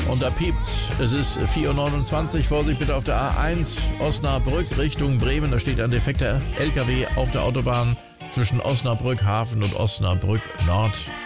Und da piept's. Es ist 4:29 Uhr. Vorsicht bitte auf der A1 Osnabrück Richtung Bremen. Da steht ein defekter LKW auf der Autobahn zwischen Osnabrück Hafen und Osnabrück Nord.